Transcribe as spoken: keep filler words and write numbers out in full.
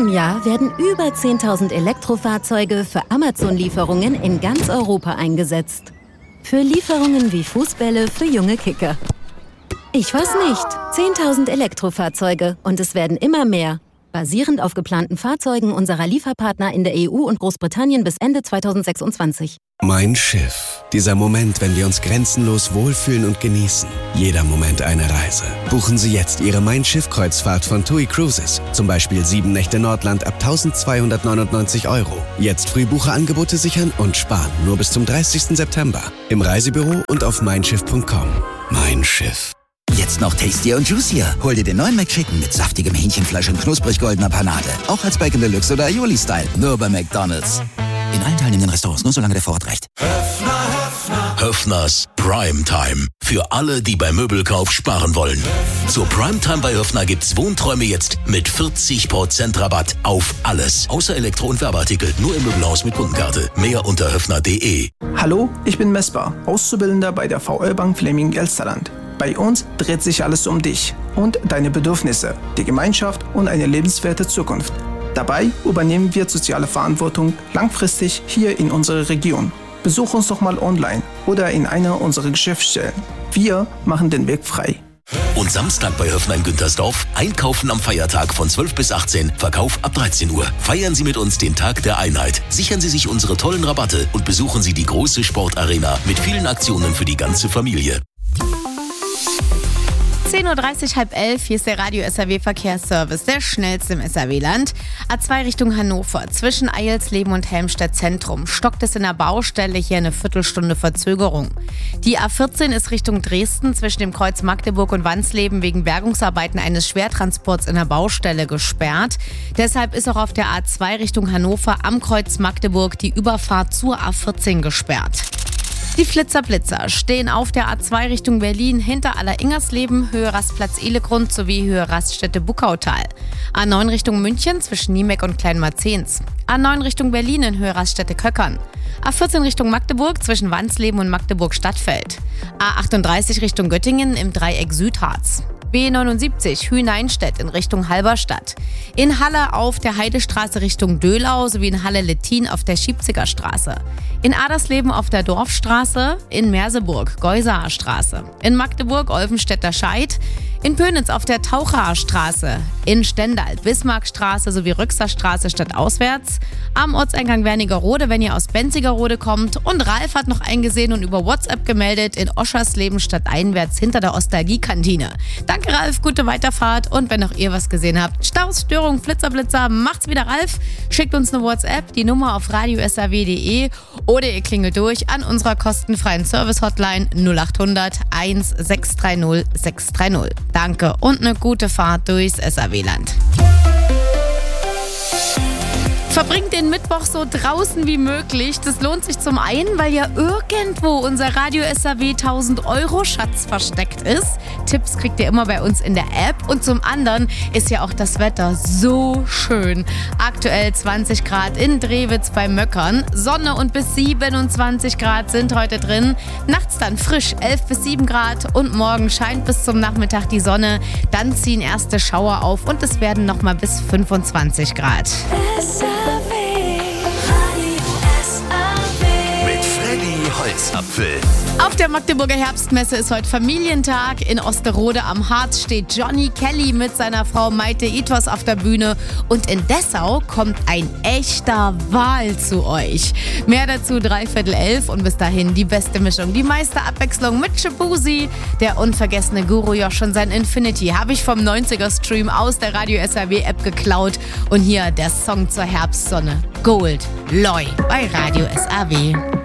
diesem Jahr werden über zehntausend Elektrofahrzeuge für Amazon-Lieferungen in ganz Europa eingesetzt. Für Lieferungen wie Fußbälle für junge Kicker. Ich weiß nicht, zehntausend Elektrofahrzeuge und es werden immer mehr. Basierend auf geplanten Fahrzeugen unserer Lieferpartner in der E U und Großbritannien bis Ende zweitausendsechsundzwanzig. Mein Schiff. Dieser Moment, wenn wir uns grenzenlos wohlfühlen und genießen. Jeder Moment eine Reise. Buchen Sie jetzt Ihre Mein Schiff-Kreuzfahrt von TUI Cruises. Zum Beispiel sieben Nächte Nordland ab eintausendzweihundertneunundneunzig Euro. Jetzt Frühbucherangebote sichern und sparen. Nur bis zum dreißigsten September. Im Reisebüro und auf mein schiff punkt com. Mein Schiff. Jetzt noch tastier und juicier. Hol dir den neuen McChicken mit saftigem Hähnchenfleisch und knusprig goldener Panade. Auch als Bacon Deluxe oder Aioli-Style. Nur bei McDonald's. In allen teilnehmenden Restaurants, nur solange der Vorrat reicht. Höffner, Höffner. Höffners Primetime. Für alle, die beim Möbelkauf sparen wollen. Zur Primetime bei Höffner gibt's Wohnträume jetzt mit vierzig Prozent Rabatt auf alles. Außer Elektro- und Werbeartikel. Nur im Möbelhaus mit Kundenkarte. Mehr unter höffner punkt de. Hallo, ich bin Mesper, Auszubildender bei der V Ö-Bank Fleming-Elsterland. Bei uns dreht sich alles um dich und deine Bedürfnisse, die Gemeinschaft und eine lebenswerte Zukunft. Dabei übernehmen wir soziale Verantwortung langfristig hier in unserer Region. Besuch uns doch mal online oder in einer unserer Geschäftsstellen. Wir machen den Weg frei. Und Samstag bei Höffner in Güntersdorf. Einkaufen am Feiertag von zwölf bis achtzehn, Verkauf ab dreizehn Uhr. Feiern Sie mit uns den Tag der Einheit. Sichern Sie sich unsere tollen Rabatte und besuchen Sie die große Sportarena mit vielen Aktionen für die ganze Familie. zehn Uhr dreißig, halb elf, hier ist der Radio S R W Verkehrsservice, der schnellste im S R W-Land. A zwei Richtung Hannover, zwischen Eilsleben und Helmstedt Zentrum. Stockt es in der Baustelle, hier eine Viertelstunde Verzögerung. Die A vierzehn ist Richtung Dresden, zwischen dem Kreuz Magdeburg und Wansleben wegen Bergungsarbeiten eines Schwertransports in der Baustelle gesperrt. Deshalb ist auch auf der A zwei Richtung Hannover am Kreuz Magdeburg die Überfahrt zur A vierzehn gesperrt. Die Flitzer-Blitzer stehen auf der A zwei Richtung Berlin hinter Aller-Ingersleben, Höhe Rastplatz Ehlegrund sowie Höhe Raststätte Buckautal. A neun Richtung München zwischen Niemeck und Kleinmarzens. A neun Richtung Berlin in Höhe Raststätte Köckern. A vierzehn Richtung Magdeburg zwischen Wansleben und Magdeburg-Stadtfeld. A achtunddreißig Richtung Göttingen im Dreieck Südharz. B neunundsiebzig Hühneinstedt in Richtung Halberstadt. In Halle auf der Heidestraße Richtung Döhlau sowie in Halle-Lettin auf der Schiebziger Straße. In Adersleben auf der Dorfstraße, in Merseburg Geusaer Straße. In Magdeburg Olvenstädter Scheid. In Pönitz auf der Tauchaer Straße. In Stendal Bismarckstraße sowie Rüxer Straße stadtauswärts. Am Ortseingang Wernigerode, wenn ihr aus Benzigerode kommt. Und Ralf hat noch eingesehen und über WhatsApp gemeldet in Oschersleben stadteinwärts hinter der Ostalgie-Kantine. Danke Ralf, gute Weiterfahrt und wenn auch ihr was gesehen habt, Staus, Störung, Flitzerblitzer, macht's wieder Ralf. Schickt uns eine WhatsApp, die Nummer auf radio s r w punkt de oder ihr klingelt durch an unserer kostenfreien Service-Hotline null acht hundert eins sechs drei null sechs drei null. Danke und eine gute Fahrt durchs S R W-Land. Verbringt den Mittwoch so draußen wie möglich. Das lohnt sich zum einen, weil ja irgendwo unser Radio S R W tausend Euro Schatz versteckt ist. Tipps kriegt ihr immer bei uns in der App. Und zum anderen ist ja auch das Wetter so schön. Aktuell zwanzig Grad in Drewitz bei Möckern. Sonne und bis siebenundzwanzig Grad sind heute drin. Nachts dann frisch elf bis sieben Grad und morgen scheint bis zum Nachmittag die Sonne. Dann ziehen erste Schauer auf und es werden nochmal bis fünfundzwanzig Grad. Holzapfel. Auf der Magdeburger Herbstmesse ist heute Familientag. In Osterode am Harz steht Johnny Kelly mit seiner Frau Maite Ithos auf der Bühne. Und in Dessau kommt ein echter Wal zu euch. Mehr dazu dreiviertel elf und bis dahin die beste Mischung. Die meiste Abwechslung mit Shabuzi. Der unvergessene Guru Josh und sein Infinity habe ich vom neunziger-Stream aus der Radio S R W-App geklaut. Und hier der Song zur Herbstsonne. Gold, Loi bei Radio S R W.